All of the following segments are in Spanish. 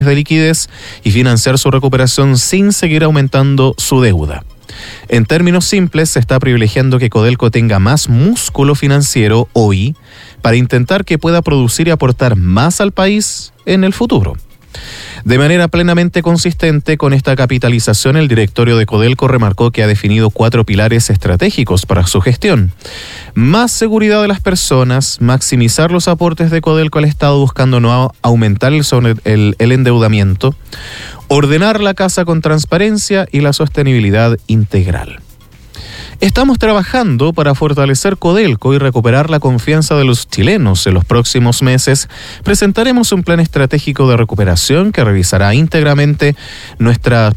de liquidez y financiar su recuperación sin seguir aumentando su deuda. En términos simples, se está privilegiando que Codelco tenga más músculo financiero hoy para intentar que pueda producir y aportar más al país en el futuro. De manera plenamente consistente con esta capitalización, el directorio de Codelco remarcó que ha definido 4 pilares estratégicos para su gestión. Más seguridad de las personas, maximizar los aportes de Codelco al Estado buscando no aumentar el endeudamiento, ordenar la casa con transparencia y la sostenibilidad integral. Estamos trabajando para fortalecer Codelco y recuperar la confianza de los chilenos. En los próximos meses presentaremos un plan estratégico de recuperación que revisará integralmente nuestras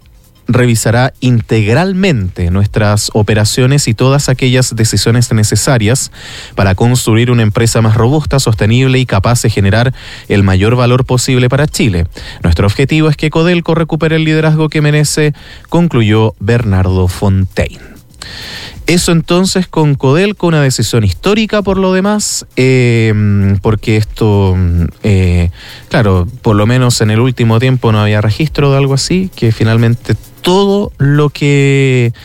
operaciones y todas aquellas decisiones necesarias para construir una empresa más robusta, sostenible y capaz de generar el mayor valor posible para Chile. Nuestro objetivo es que Codelco recupere el liderazgo que merece, concluyó Bernardo Fontaine. Eso entonces con Codelco, una decisión histórica por lo demás, porque esto, claro, por lo menos en el último tiempo no había registro de algo así, que finalmente todo lo que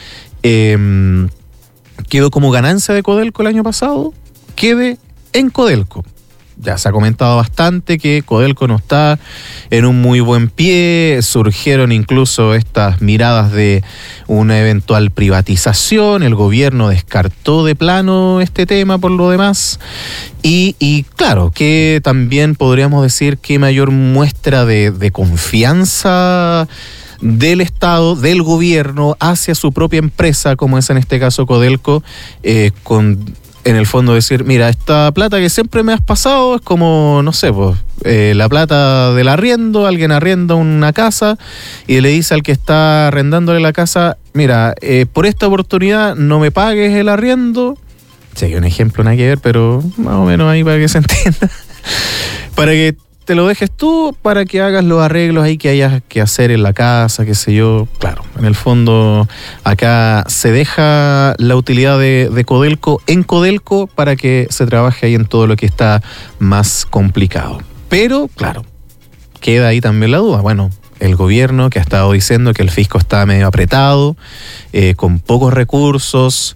quedó como ganancia de Codelco el año pasado, quede en Codelco. Ya se ha comentado bastante que Codelco no está en un muy buen pie, surgieron incluso estas miradas de una eventual privatización, el gobierno descartó de plano este tema por lo demás, y claro, que también podríamos decir que mayor muestra de confianza del Estado, del gobierno, hacia su propia empresa, como es en este caso Codelco, en el fondo decir, mira, esta plata que siempre me has pasado es como, no sé, pues, la plata del arriendo, alguien arrienda una casa y le dice al que está arrendándole la casa, mira, por esta oportunidad no me pagues el arriendo. Sí, hay un ejemplo, nada que ver, pero más o menos ahí para que se entienda. Para que te lo dejes tú, para que hagas los arreglos ahí que hayas que hacer en la casa, qué sé yo. Claro, en el fondo acá se deja la utilidad de Codelco en Codelco para que se trabaje ahí en todo lo que está más complicado. Pero, claro, queda ahí también la duda. Bueno, el gobierno que ha estado diciendo que el fisco está medio apretado, con pocos recursos,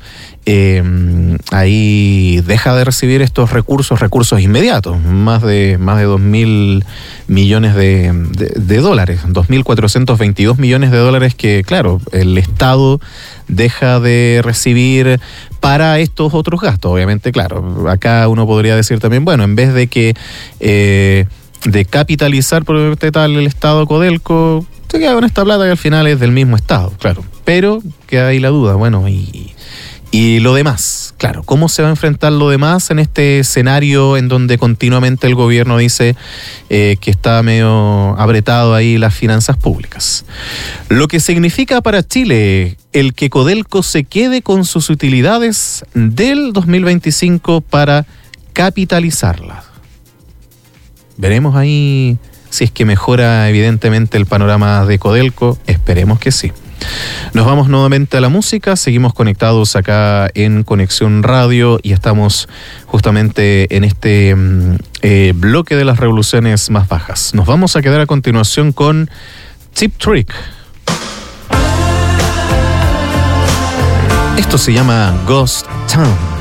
ahí deja de recibir estos recursos inmediatos, más de 2.000 millones de dólares, 2.422 millones de dólares que, claro, el Estado deja de recibir para estos otros gastos. Obviamente, claro, acá uno podría decir también, bueno, en vez de que de capitalizar por tal el Estado Codelco, se queda con esta plata que al final es del mismo Estado, claro. Pero queda ahí la duda, bueno, y lo demás, claro, ¿cómo se va a enfrentar lo demás en este escenario en donde continuamente el gobierno dice que está medio apretado ahí las finanzas públicas? Lo que significa para Chile el que Codelco se quede con sus utilidades del 2025 para capitalizarlas. Veremos ahí si es que mejora evidentemente el panorama de Codelco, esperemos que sí. Nos vamos nuevamente a la música, seguimos conectados acá en Conexión Radio y estamos justamente en este bloque de las revoluciones más bajas. Nos vamos a quedar a continuación con Cheap Trick. Esto se llama Ghost Town.